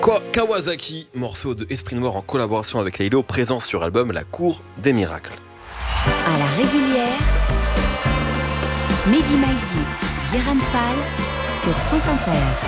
Kawasaki, morceau de Esprit Noir en collaboration avec Laylo, présent sur l'album La Cour des Miracles. À la régulière, Mehdi Maizi, Guiran Fall sur France Inter.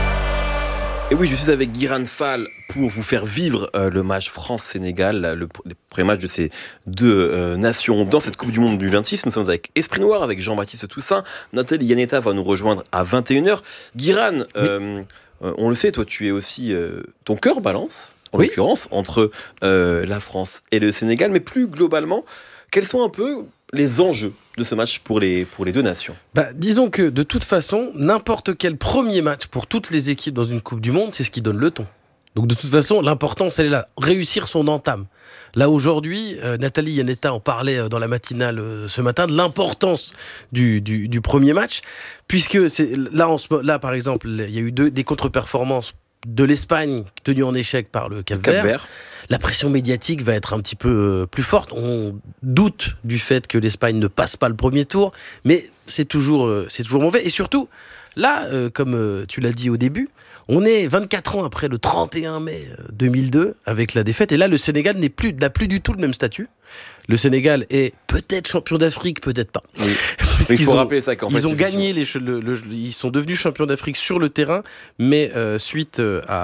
Et oui, je suis avec Guiran Fall pour vous faire vivre le match France-Sénégal, le premier match de ces deux nations dans cette Coupe du Monde du 26. Nous sommes avec Esprit Noir, avec Jean-Baptiste Toussaint. Nathalie Yaneta va nous rejoindre à 21h. Guiran, oui. On le sait, toi tu es aussi... ton cœur balance, en l'occurrence, entre la France et le Sénégal. Mais plus globalement, quels sont un peu les enjeux de ce match pour les deux nations? Disons que de toute façon, n'importe quel premier match pour toutes les équipes dans une Coupe du Monde, c'est ce qui donne le ton. Donc de toute façon, l'importance, elle est là. Réussir son entame. Là, aujourd'hui, Nathalie Yaneta en parlait dans la matinale ce matin, de l'importance du premier match, puisque là, par exemple, il y a eu des contre-performances de l'Espagne tenue en échec par le Cap-Vert. La pression médiatique va être un petit peu plus forte. On doute du fait que l'Espagne ne passe pas le premier tour, mais c'est toujours mauvais. Et surtout, là, comme tu l'as dit au début, on est 24 ans après le 31 mai 2002 avec la défaite. Et là, le Sénégal n'a plus du tout le même statut. Le Sénégal est peut-être champion d'Afrique, peut-être pas. Oui. Il faut rappeler ça qu'en fait, ils ont gagné, ils sont devenus champions d'Afrique sur le terrain, mais suite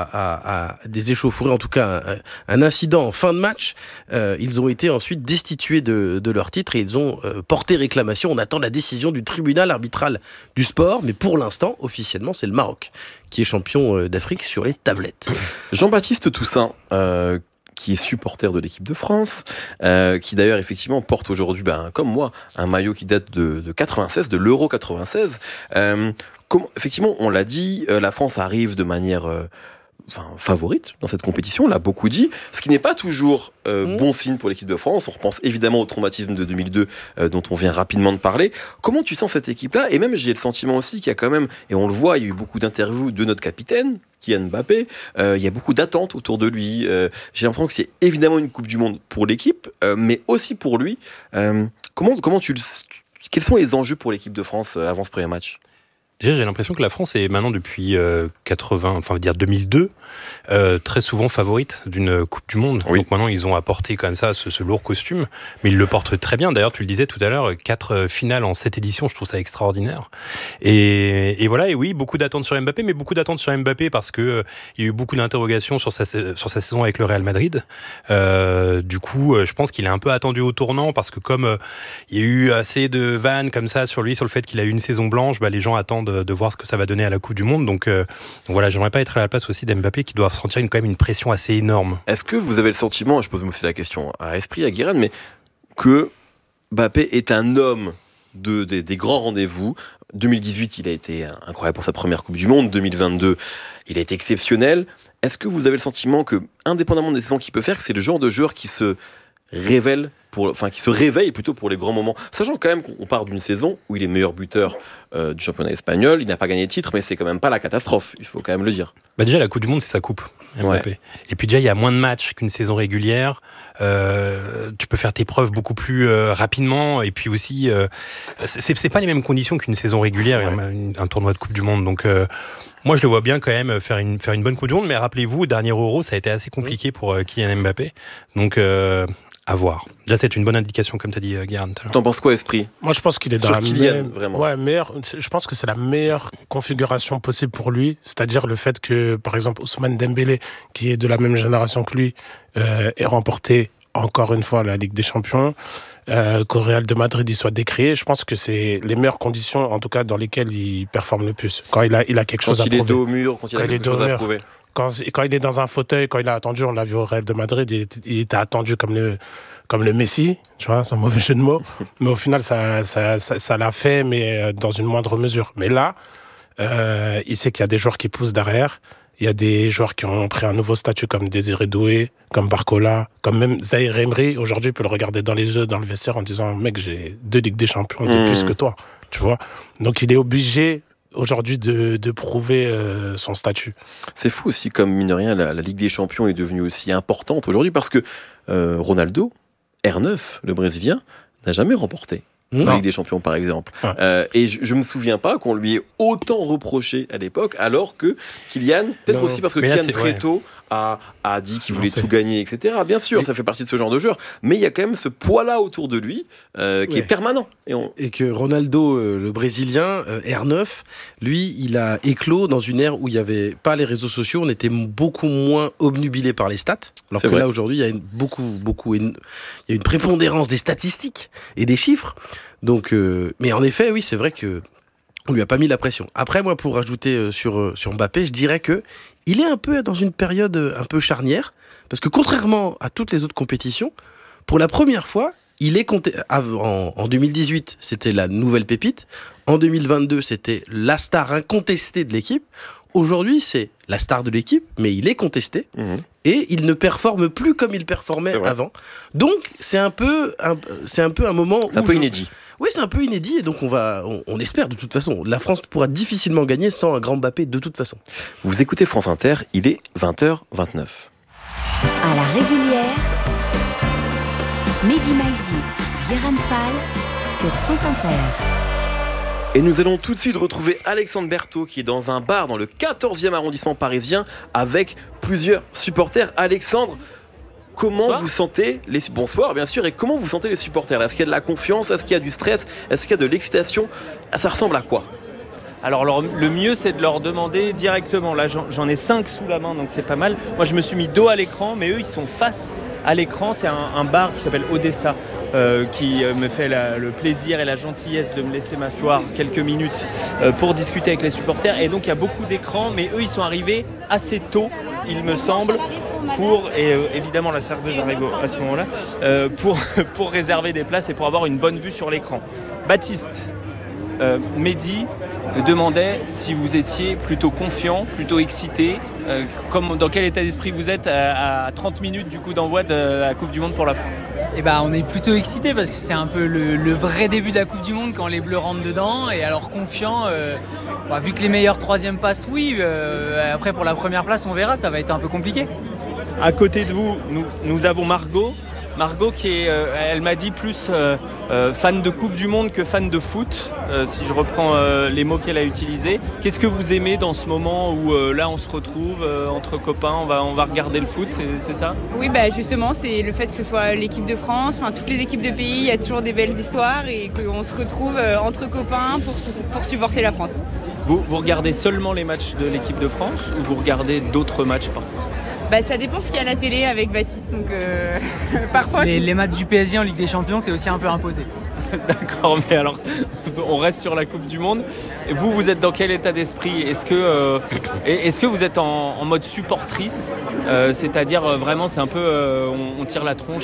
à des échauffourées, en tout cas un incident en fin de match, ils ont été ensuite destitués de leur titre et ils ont porté réclamation. On attend la décision du tribunal arbitral du sport, mais pour l'instant, officiellement, c'est le Maroc qui est champion d'Afrique sur les tablettes. Jean-Baptiste Toussaint, qui est supporter de l'équipe de France, qui d'ailleurs effectivement porte aujourd'hui, comme moi, un maillot qui date de 96, de l'Euro 96. Effectivement, on l'a dit, la France arrive de manière favorite dans cette compétition, on l'a beaucoup dit, ce qui n'est pas toujours bon signe pour l'équipe de France. On repense évidemment au traumatisme de 2002 dont on vient rapidement de parler. Comment tu sens cette équipe-là? Et même j'ai le sentiment aussi qu'il y a quand même, et on le voit, il y a eu beaucoup d'interviews de notre capitaine, Kylian Mbappé, il y a beaucoup d'attentes autour de lui. J'ai l'impression que c'est évidemment une Coupe du Monde pour l'équipe, mais aussi pour lui. Quels sont les enjeux pour l'équipe de France avant ce premier match? Déjà, j'ai l'impression que la France est maintenant depuis 2002, très souvent favorite d'une Coupe du Monde. Oui. Donc maintenant, ils ont apporté comme ça ce lourd costume, mais ils le portent très bien. D'ailleurs, tu le disais tout à l'heure, 4 finales en 7 éditions, je trouve ça extraordinaire. Et voilà, et oui, beaucoup d'attentes sur Mbappé, mais beaucoup d'attentes sur Mbappé parce que il y a eu beaucoup d'interrogations sur sa saison avec le Real Madrid. Du coup, je pense qu'il est un peu attendu au tournant parce que comme il y a eu assez de vannes comme ça sur lui, sur le fait qu'il a eu une saison blanche, les gens attendent de voir ce que ça va donner à la Coupe du Monde. Donc voilà, j'aimerais pas être à la place aussi d'Mbappé qui doit sentir quand même une pression assez énorme. Est-ce que vous avez le sentiment, je pose aussi la question à Esprit, à Guiran, mais que Mbappé est un homme des grands rendez-vous? 2018, il a été incroyable pour sa première Coupe du Monde. 2022, il a été exceptionnel. Est-ce que vous avez le sentiment que, indépendamment des saisons qu'il peut faire, que c'est le genre de joueur qui se qui se réveille plutôt pour les grands moments, sachant quand même qu'on part d'une saison où il est meilleur buteur du championnat espagnol, il n'a pas gagné de titre, mais c'est quand même pas la catastrophe, il faut quand même le dire. Déjà la Coupe du Monde c'est sa coupe, Mbappé. Ouais. Et puis déjà il y a moins de matchs qu'une saison régulière, tu peux faire tes preuves beaucoup plus rapidement, et puis aussi c'est pas les mêmes conditions qu'une saison régulière, un tournoi de Coupe du Monde, donc moi je le vois bien quand même faire une bonne Coupe du Monde, mais rappelez-vous, au dernier Euro ça a été assez compliqué pour Kylian Mbappé, donc à voir. Là, c'est une bonne indication, comme tu as dit, Guérin. T'en penses quoi, Esprit? Moi, je pense qu'il est sur dans Kylian, vraiment. Je pense que c'est la meilleure configuration possible pour lui. C'est-à-dire le fait que, par exemple, Ousmane Dembélé, qui est de la même génération que lui, ait remporté encore une fois la Ligue des Champions, qu'au Real de Madrid, il soit décrié. Je pense que c'est les meilleures conditions, en tout cas, dans lesquelles il performe le plus. Quand il a quelque chose à prouver. Quand il est dos au mur, quand il a quelque chose à prouver. Quand il est dans un fauteuil, quand il a attendu, on l'a vu au Real de Madrid, il était attendu comme le Messi, tu vois, sans mauvais jeu de mots. Mais au final, ça l'a fait, mais dans une moindre mesure. Mais là, il sait qu'il y a des joueurs qui poussent derrière. Il y a des joueurs qui ont pris un nouveau statut comme Désiré Doué, comme Barcola, comme même Zahir Emery. Aujourd'hui, il peut le regarder dans les yeux, dans le vestiaire, en disant « Mec, j'ai 2 Ligues des Champions de plus que toi. » Tu vois. Donc, il est obligé aujourd'hui de prouver son statut. C'est fou aussi, comme mine de rien, la Ligue des Champions est devenue aussi importante aujourd'hui parce que Ronaldo, R9, le Brésilien, n'a jamais remporté en Ligue des Champions par exemple. Et je me souviens pas qu'on lui ait autant reproché à l'époque, alors que Kylian, peut-être aussi parce que Kylian très tôt a dit qu'il voulait tout gagner, etc. Bien sûr, ça fait partie de ce genre de joueur, mais il y a quand même ce poids-là autour de lui qui est permanent. Et que Ronaldo, le Brésilien, R9, lui, il a éclos dans une ère où il n'y avait pas les réseaux sociaux, on était beaucoup moins obnubilé par les stats, alors que là aujourd'hui, il y a il y a une prépondérance des statistiques et des chiffres. Donc, mais en effet, oui, c'est vrai que on lui a pas mis la pression. Après, moi, pour rajouter sur Mbappé, je dirais que il est un peu dans une période un peu charnière, parce que contrairement à toutes les autres compétitions, pour la première fois, il est compté. En 2018, c'était la nouvelle pépite. En 2022, c'était la star incontestée de l'équipe. Aujourd'hui, c'est la star de l'équipe, mais il est contesté. Et il ne performe plus comme il performait avant. Donc, c'est un peu un moment. C'est un peu inédit. Oui, c'est un peu inédit, et donc on espère de toute façon. La France pourra difficilement gagner sans un grand Mbappé de toute façon. Vous écoutez France Inter, il est 20h29. À la régulière, Mehdi Maizi, Guérin Fall sur France Inter. Et nous allons tout de suite retrouver Alexandre Berthaud qui est dans un bar dans le 14e arrondissement parisien avec plusieurs supporters. Alexandre, comment vous sentez Bonsoir, bien sûr. Et comment vous sentez les supporters? Est-ce qu'il y a de la confiance? Est-ce qu'il y a du stress? Est-ce qu'il y a de l'excitation? Ça ressemble à quoi? Alors le mieux, c'est de leur demander directement. Là, j'en ai 5 sous la main, donc c'est pas mal. Moi, je me suis mis dos à l'écran, mais eux, ils sont face à l'écran. C'est un bar qui s'appelle Odessa, qui me fait le plaisir et la gentillesse de me laisser m'asseoir quelques minutes pour discuter avec les supporters. Et donc, il y a beaucoup d'écrans, mais eux, ils sont arrivés assez tôt, il me semble, et évidemment la serveuse arrive à ce moment-là, pour réserver des places et pour avoir une bonne vue sur l'écran. Baptiste, Mehdi demandait si vous étiez plutôt confiant, plutôt excité, dans quel état d'esprit vous êtes à 30 minutes du coup d'envoi de la Coupe du Monde pour la France. Eh ben, on est plutôt excité parce que c'est un peu le vrai début de la Coupe du Monde quand les Bleus rentrent dedans. Et alors confiant, vu que les meilleurs troisième passent, oui. Après pour la première place, on verra, ça va être un peu compliqué. À côté de vous, nous avons Margot. Margot qui est, elle m'a dit plus fan de Coupe du Monde que fan de foot, si je reprends les mots qu'elle a utilisés. Qu'est-ce que vous aimez dans ce moment où là on se retrouve entre copains, on va regarder le foot, c'est ça? Oui, justement, c'est le fait que ce soit l'équipe de France, toutes les équipes de pays, il y a toujours des belles histoires et qu'on se retrouve entre copains pour supporter la France. Vous regardez seulement les matchs de l'équipe de France ou vous regardez d'autres matchs parfois? Ça dépend ce qu'il y a à la télé avec Baptiste, donc parfois... Les matchs du PSG en Ligue des Champions, c'est aussi un peu imposé. D'accord, mais alors, on reste sur la Coupe du Monde. Et vous êtes dans quel état d'esprit? Est-ce que vous êtes en mode supportrice? C'est-à-dire, vraiment, c'est un peu... on tire la tronche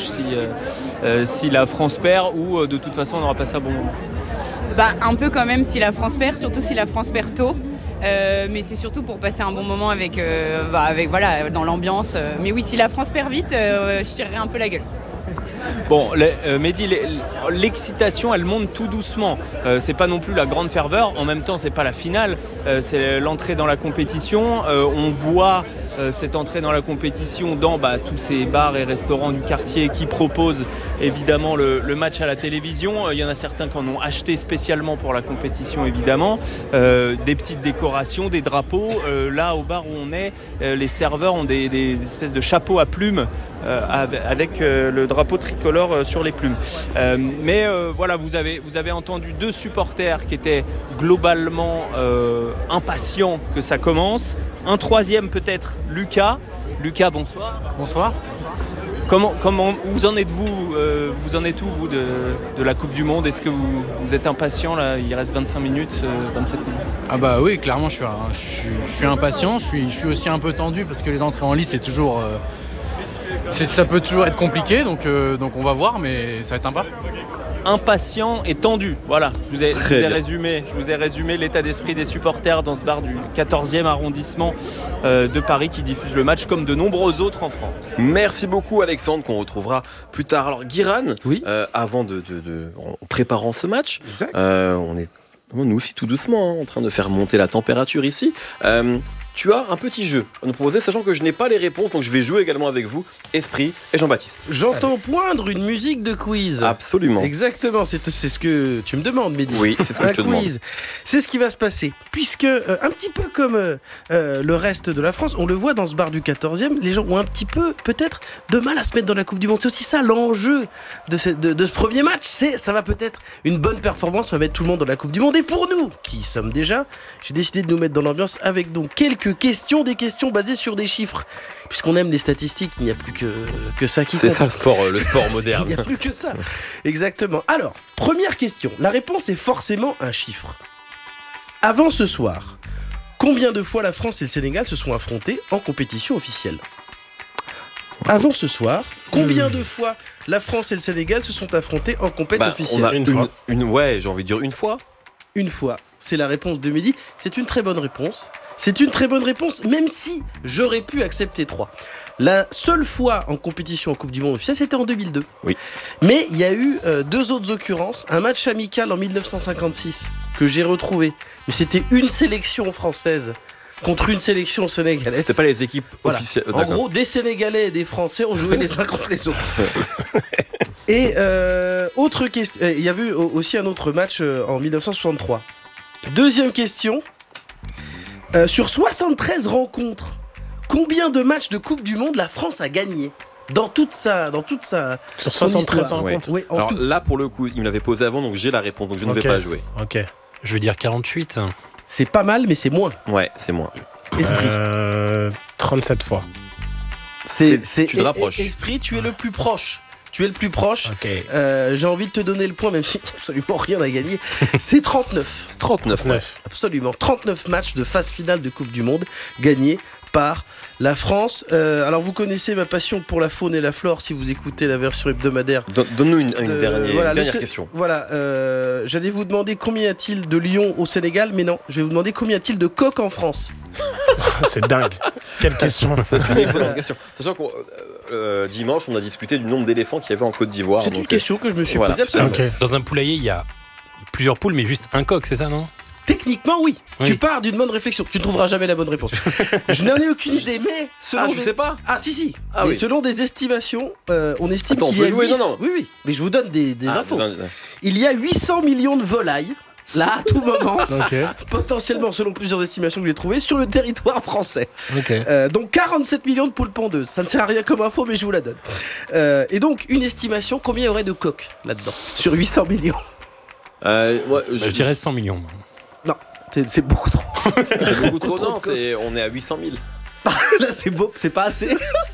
si la France perd, ou de toute façon, on aura passé un bon moment? Un peu quand même si la France perd, surtout si la France perd tôt. Mais c'est surtout pour passer un bon moment avec dans l'ambiance. Mais oui, si la France perd vite, je tirerai un peu la gueule. Bon, Mehdi, l'excitation, elle monte tout doucement. C'est pas non plus la grande ferveur. En même temps, c'est pas la finale. C'est l'entrée dans la compétition. On voit cette entrée dans la compétition dans tous ces bars et restaurants du quartier qui proposent évidemment le match à la télévision. Il y en a certains qui en ont acheté spécialement pour la compétition, évidemment. Des petites décorations, des drapeaux. Là, au bar où on est, les serveurs ont des espèces de chapeaux à plumes avec le drapeau tricolore sur les plumes. Mais voilà, vous avez entendu 2 supporters qui étaient globalement impatients que ça commence. Un troisième peut-être, Lucas. Lucas, bonsoir. Bonsoir. Comment vous en êtes-vous vous en êtes où, vous, de la Coupe du Monde? Est-ce que vous êtes impatient là? Il reste 25 minutes, 27 minutes. Ah bah oui, clairement, je suis impatient. Je suis aussi un peu tendu parce que les entrées en lice, c'est toujours... ça peut toujours être compliqué, donc on va voir, mais ça va être sympa. Impatient et tendu, voilà, je vous ai résumé l'état d'esprit des supporters dans ce bar du 14e arrondissement de Paris qui diffuse le match comme de nombreux autres en France. Merci beaucoup Alexandre, qu'on retrouvera plus tard. Alors Guiran, oui. Avant en préparant ce match, on est nous aussi tout doucement en train de faire monter la température ici. tu as un petit jeu à nous proposer, sachant que je n'ai pas les réponses, donc je vais jouer également avec vous, Esprit et Jean-Baptiste. J'entends poindre une musique de quiz. Absolument. Exactement, c'est ce que tu me demandes, Mehdi. Oui, c'est ce que je te demande. C'est ce qui va se passer, puisque un petit peu comme le reste de la France, on le voit dans ce bar du 14e, les gens ont un petit peu, peut-être, de mal à se mettre dans la Coupe du Monde. C'est aussi ça l'enjeu de ce premier match, ça va peut-être une bonne performance, ça va mettre tout le monde dans la Coupe du Monde. Et pour nous, qui sommes déjà, j'ai décidé de nous mettre dans l'ambiance avec donc quelques questions, des questions basées sur des chiffres. Puisqu'on aime les statistiques, il n'y a plus que ça qui compte. C'est ça le sport moderne. Il n'y a plus que ça. Exactement. Alors, première question. La réponse est forcément un chiffre. Avant ce soir, combien de fois la France et le Sénégal se sont affrontés en compétition officielle ? Avant ce soir, combien de fois la France et le Sénégal se sont affrontés en compétition officielle ? On a une fois. Ouais, j'ai envie de dire une fois. Une fois. C'est la réponse de Mehdi. C'est une très bonne réponse. C'est une très bonne réponse, même si j'aurais pu accepter 3. La seule fois en compétition en Coupe du Monde officielle, c'était en 2002. Oui. Mais il y a eu 2 autres occurrences. Un match amical en 1956 que j'ai retrouvé. Mais c'était une sélection française contre une sélection sénégalaise. C'était pas les équipes officielles. En gros, des Sénégalais et des Français ont joué les uns contre les autres. Et autre question, il y a eu aussi un autre match en 1963. Deuxième question. Sur 73 rencontres, combien de matchs de Coupe du Monde la France a gagné ? Dans toute sa sur 73 rencontres. Oui, alors tout. Là, pour le coup, il me l'avait posé avant, donc j'ai la réponse, donc je ne vais pas jouer. Ok. Je veux dire 48. C'est pas mal, mais c'est moins. Ouais, c'est moins. Esprit. 37 fois. Tu te rapproches. Esprit, tu es le plus proche. Tu es le plus proche. Okay. J'ai envie de te donner le point, même si absolument rien n'a gagné. C'est 39. 39. Ouais. Absolument. 39 matchs de phase finale de Coupe du Monde gagnés par la France. Alors vous connaissez ma passion pour la faune et la flore si vous écoutez la version hebdomadaire. Donne-nous une dernière question. Voilà, j'allais vous demander combien y a-t-il de lions au Sénégal, mais non, je vais vous demander combien y a-t-il de coqs en France. C'est dingue. Quelle question. C'est une excellente question. Sachant qu'on dimanche, on a discuté du nombre d'éléphants qu'il y avait en Côte d'Ivoire. C'est une question que je me suis posée. Okay. Dans un poulailler, il y a plusieurs poules, mais juste un coq, c'est ça, non ? Techniquement, oui. Tu pars d'une bonne réflexion. Tu ne trouveras jamais la bonne réponse. Je n'en ai aucune idée, mais selon je sais pas. Ah, si. Ah, oui. Selon des estimations, on estime qu'il y a jouer, non. Oui. Mais je vous donne des infos. Il y a 800 millions de volailles. Là, à tout moment, potentiellement, selon plusieurs estimations que j'ai trouvées, sur le territoire français. Donc 47 millions de poules pondeuses. Ça ne sert à rien comme info, mais je vous la donne. Et donc, une estimation, combien il y aurait de coqs là-dedans, sur 800 millions je dirais 100 millions. Non, c'est beaucoup trop. C'est beaucoup trop, non, on est à 800 000. Là, c'est beau, c'est pas assez.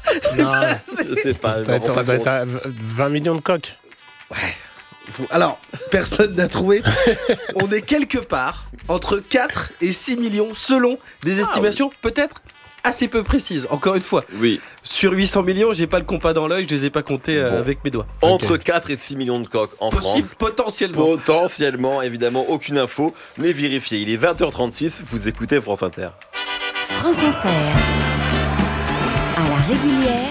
C'est pas. On doit être à 20 millions de coqs. Ouais. Alors, personne n'a trouvé. On est quelque part entre 4 et 6 millions selon des estimations peut-être assez peu précises. Encore une fois, sur 800 millions, j'ai pas le compas dans l'œil, je les ai pas comptés avec mes doigts. Entre 4 et 6 millions de coqs en France. Potentiellement, évidemment, aucune info n'est vérifiée. Il est 20h36, vous écoutez France Inter. France Inter. À la régulière.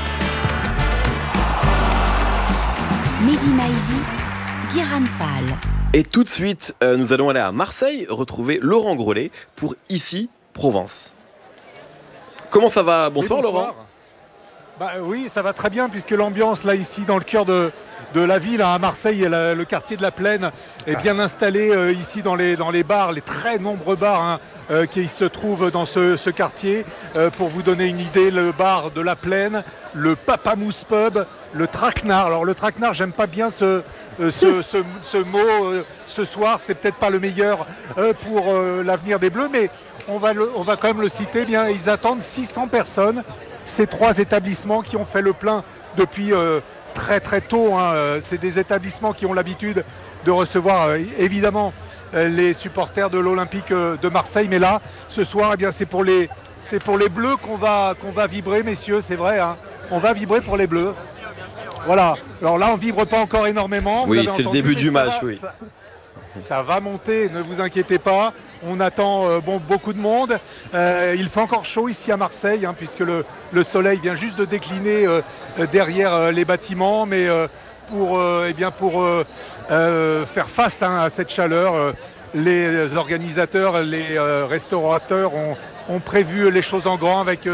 Mehdi Maizi. Guérin Fall. Et tout de suite, nous allons aller à Marseille retrouver Laurent Grelet pour Ici Provence. Comment ça va ? Bonsoir Laurent. Oui, ça va très bien puisque l'ambiance là ici dans le cœur de la ville à Marseille, le quartier de la Plaine est bien installé ici dans les bars, les très nombreux bars qui se trouvent dans ce quartier. Pour vous donner une idée, le bar de la Plaine, le Papamousse Pub, le Traquenard. Alors le Traquenard, j'aime pas bien ce mot ce soir, c'est peut-être pas le meilleur pour l'avenir des Bleus, mais on va quand même le citer. Bien, ils attendent 600 personnes. Ces 3 établissements qui ont fait le plein depuis très très tôt. C'est des établissements qui ont l'habitude de recevoir évidemment les supporters de l'Olympique de Marseille. Mais là, ce soir, c'est pour les Bleus qu'on va vibrer, messieurs, c'est vrai. On va vibrer pour les Bleus. Voilà. Alors là, on vibre pas encore énormément. Oui, c'est le début du match, oui. Ça va monter, ne vous inquiétez pas. On attend beaucoup de monde. Il fait encore chaud ici à Marseille, puisque le soleil vient juste de décliner derrière les bâtiments. Mais pour faire face à cette chaleur, les organisateurs, les restaurateurs ont ont prévu les choses en grand avec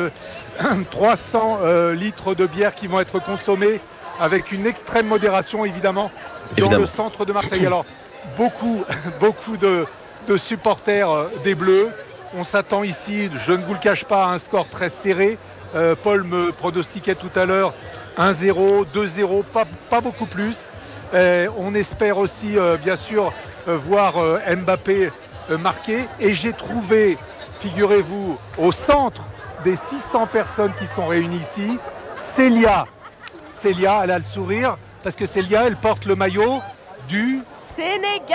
300 litres de bière qui vont être consommés avec une extrême modération évidemment dans le centre de Marseille. Alors beaucoup de supporters des Bleus. On s'attend ici, je ne vous le cache pas, à un score très serré. Paul me pronostiquait tout à l'heure 1-0, 2-0, pas beaucoup plus. On espère aussi bien sûr voir Mbappé marquer. Et j'ai trouvé, figurez-vous, au centre des 600 personnes qui sont réunies ici, Célia, elle a le sourire, parce que Célia, elle porte le maillot du Sénégal.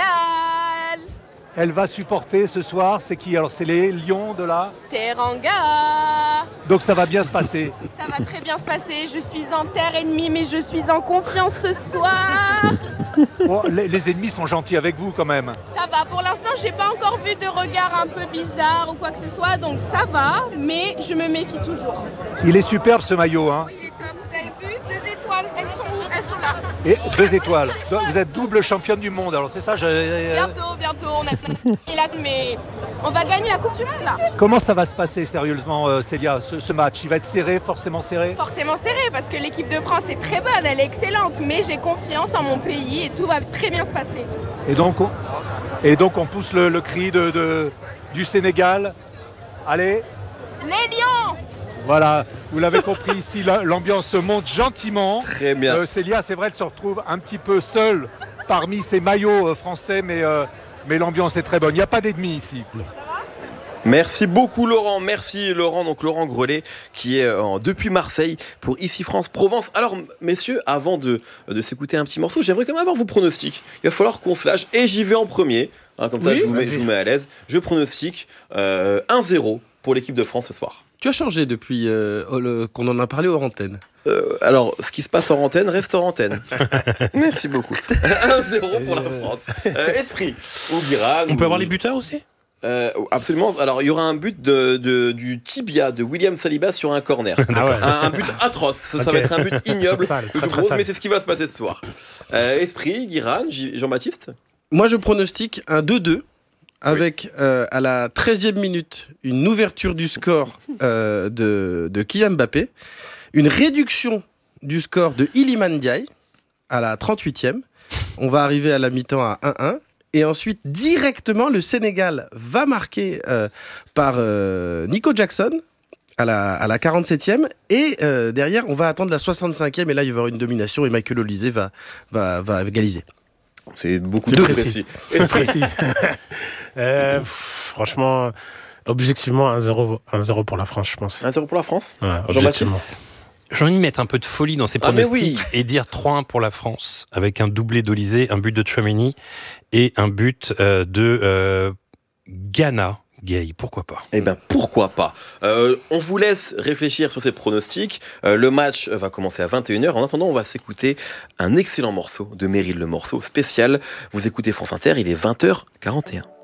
Elle va supporter ce soir, c'est qui? Alors c'est les Lions de la Teranga. Donc ça va bien se passer. Ça va très bien se passer, je suis en terre ennemie, mais je suis en confiance ce soir. Bon, les ennemis sont gentils avec vous quand même. Ça va, pour l'instant j'ai pas encore vu de regard un peu bizarre ou quoi que ce soit, donc ça va, mais je me méfie toujours. Il est superbe ce maillot, hein. Il est top, vous avez vu, 2 étoiles, elles sont où? Elles sont là. Et 2 étoiles. Donc, vous êtes double championne du monde, alors c'est ça Bientôt, on a... mais on va gagner la Coupe du Monde là. Comment ça va se passer sérieusement, Célia, ce match? Il va être serré, forcément serré? Forcément serré, parce que l'équipe de France est très bonne, elle est excellente, mais j'ai confiance en mon pays et tout va très bien se passer. Et donc on pousse le cri du Sénégal. Allez. Les Lions. Voilà, vous l'avez compris ici, l'ambiance monte gentiment. Très bien. Célia, c'est vrai, elle se retrouve un petit peu seule parmi ces maillots français, mais l'ambiance est très bonne. Il n'y a pas d'ennemis ici. Merci beaucoup Laurent, donc Laurent Grelet qui est depuis Marseille pour Ici France Provence. Alors messieurs, avant de s'écouter un petit morceau, j'aimerais quand même avoir vos pronostics. Il va falloir qu'on se lâche et j'y vais en premier, comme ça je vous mets à l'aise. Je pronostique 1-0 pour l'équipe de France ce soir. Tu as changé depuis qu'on en a parlé hors antenne. Alors, ce qui se passe hors antenne reste hors antenne. Merci beaucoup. 1-0 pour la France. Esprit ou Guiran. On peut avoir les buteurs aussi? Absolument. Alors, il y aura un but du tibia de William Saliba sur un corner. Un but atroce. Ça va être un but ignoble. Mais c'est ce qui va se passer ce soir. Esprit, Guiran, Jean-Baptiste. Moi, je pronostique un 2-2. Avec à la 13e minute une ouverture du score de Kylian Mbappé, une réduction du score de Iliman Ndiaye à la 38e. On va arriver à la mi-temps à 1-1. Et ensuite, directement, le Sénégal va marquer par Nico Jackson à la 47e. Et derrière, on va attendre la 65e. Et là, il va y avoir une domination et Michael Olise va égaliser. C'est beaucoup de précis. C'est précis. Franchement, objectivement, 1-0 pour la France, je pense. 1-0 pour la France? Ouais, Jean-Baptiste? J'ai envie de mettre un peu de folie dans ces pronostics et dire 3-1 pour la France, avec un doublé d'Olysée, un but de Tchouaméni et un but de Ghana. Gay, pourquoi pas? Eh bien, pourquoi pas? On vous laisse réfléchir sur ces pronostics. Le match va commencer à 21h. En attendant, on va s'écouter un excellent morceau de Meryl, le morceau spécial. Vous écoutez France Inter, il est 20h41.